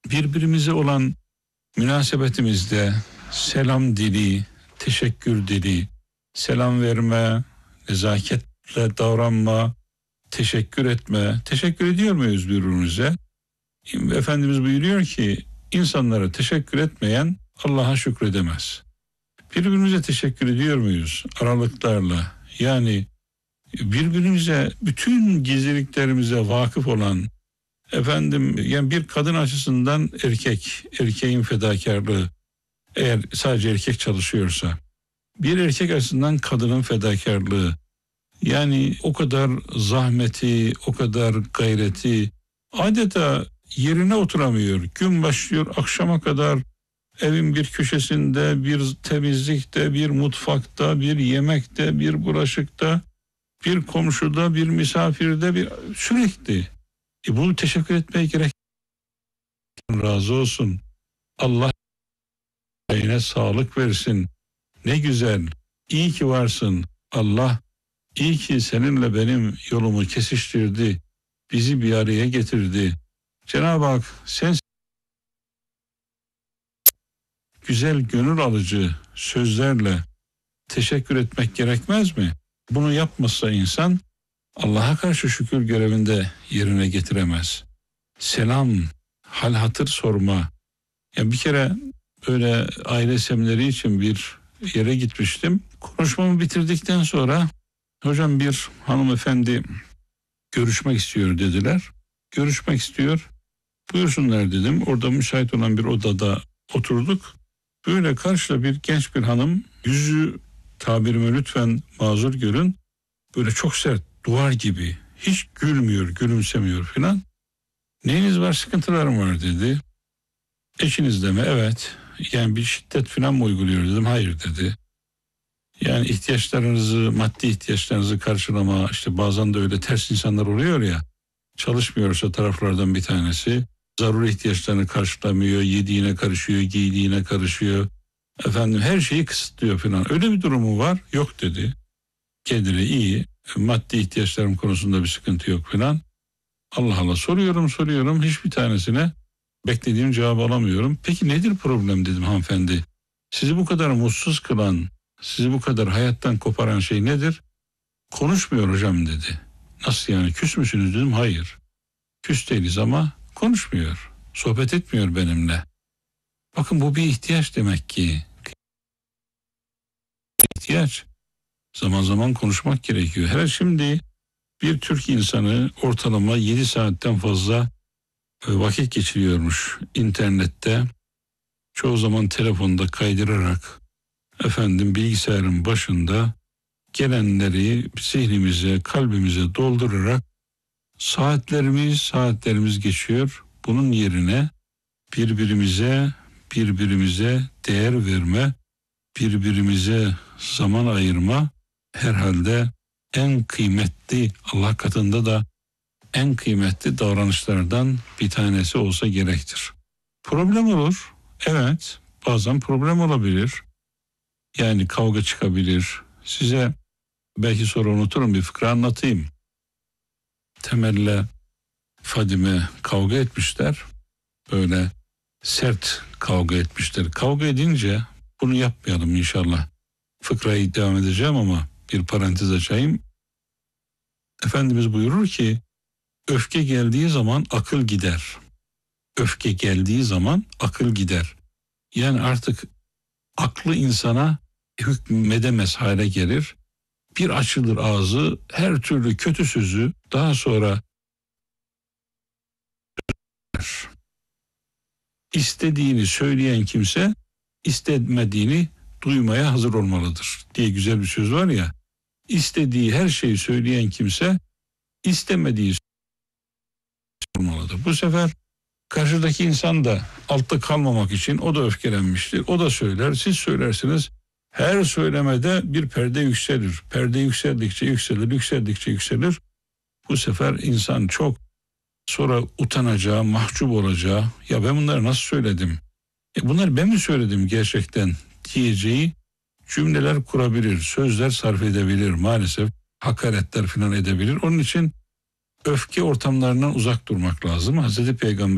birbirimize olan münasebetimizde selam dili, teşekkür dili, selam verme, nezaketle davranma, teşekkür etme. Teşekkür ediyor muyuz birbirimize? Efendimiz buyuruyor ki insanlara teşekkür etmeyen Allah'a şükredemez. Birbirimize teşekkür ediyor muyuz aralıklarla? Yani birbirimize bütün gizliliklerimize vakıf olan, yani bir kadın açısından erkeğin fedakarlığı, eğer sadece erkek çalışıyorsa, bir erkek açısından kadının fedakarlığı, yani o kadar zahmeti, o kadar gayreti, adeta yerine oturamıyor. Gün başlıyor, akşama kadar evin bir köşesinde, bir temizlikte, bir mutfakta, bir yemekte, bir bulaşıkta, bir komşuda, bir misafirde, sürekli. Bunu teşekkür etmeye gerek. Razı olsun. Allah yine sağlık versin. Ne güzel. İyi ki varsın. Allah iyi ki seninle benim yolumu kesiştirdi. Bizi bir araya getirdi. Cenab-ı Hak sen güzel, gönül alıcı sözlerle teşekkür etmek gerekmez mi? Bunu yapmazsa insan Allah'a karşı şükür görevinde yerine getiremez. Selam, hal hatır sorma. Ya bir kere böyle aile semineri için bir yere gitmiştim. Konuşmamı bitirdikten sonra hocam bir hanımefendi görüşmek istiyor dediler. Görüşmek istiyor. Buyursunlar dedim. Orada müsait olan bir odada oturduk. Böyle karşıda bir genç bir hanım, yüzü, tabirime lütfen mazur görün, böyle çok sert, duvar gibi, hiç gülmüyor, gülümsemiyor filan. Neyiniz var, sıkıntılarım var dedi. Eşinizde mi? Evet. Yani bir şiddet filan mı uyguluyor dedim. Hayır dedi. Yani ihtiyaçlarınızı, maddi ihtiyaçlarınızı karşılama, işte bazen de öyle ters insanlar oluyor ya, çalışmıyorsa taraflardan bir tanesi, zaruri ihtiyaçlarını karşılamıyor, yediğine karışıyor, giydiğine karışıyor, her şeyi kısıtlıyor falan. Öyle bir durumu var. Yok dedi. Kendine iyi, maddi ihtiyaçlarım konusunda bir sıkıntı yok falan. Allah Allah, soruyorum, hiçbir tanesine beklediğim cevabı alamıyorum. Peki nedir problem dedim hanımefendi. Sizi bu kadar mutsuz kılan, sizi bu kadar hayattan koparan şey nedir? Konuşmuyor hocam dedi. Nasıl yani, küs müsünüz dedim. Hayır. Küs değiliz ama konuşmuyor. Sohbet etmiyor benimle. Bakın bu bir ihtiyaç demek ki. İhtiyaç. Zaman zaman konuşmak gerekiyor. Hele şimdi bir Türk insanı ortalama 7 saatten fazla vakit geçiriyormuş internette. Çoğu zaman telefonda kaydırarak, bilgisayarın başında gelenleri zihnimize, kalbimize doldurarak saatlerimiz geçiyor. Bunun yerine birbirimize değer verme, birbirimize zaman ayırma herhalde en kıymetli, Allah katında da en kıymetli davranışlardan bir tanesi olsa gerektir. Problem olur. Evet, bazen problem olabilir. Yani kavga çıkabilir. Size belki sonra unuturum, bir fıkra anlatayım. Temel'le Fadime kavga etmişler. Böyle sert kavga etmişler. Kavga edince, bunu yapmayalım inşallah. Fıkrayı devam edeceğim ama bir parantez açayım. Efendimiz buyurur ki, öfke geldiği zaman akıl gider. Öfke geldiği zaman akıl gider. Yani artık aklı insana hükmedemez hale gelir. Bir açılır ağzı, her türlü kötü sözü daha sonra istediğini söyleyen kimse istemediğini duymaya hazır olmalıdır diye güzel bir söz var ya. İstediği her şeyi söyleyen kimse istemediği olmalıdır. Bu sefer karşıdaki insan da altta kalmamak için o da öfkelenmiştir. O da söyler, siz söylersiniz. Her söylemede bir perde yükselir. Perde yükseldikçe yükselir. Bu sefer insan çok sonra utanacağı, mahcup olacağı, ya ben bunları nasıl söyledim? Bunları ben mi söyledim gerçekten diyeceği cümleler kurabilir, sözler sarf edebilir, maalesef hakaretler falan edebilir. Onun için öfke ortamlarından uzak durmak lazım. Hazreti Peygamber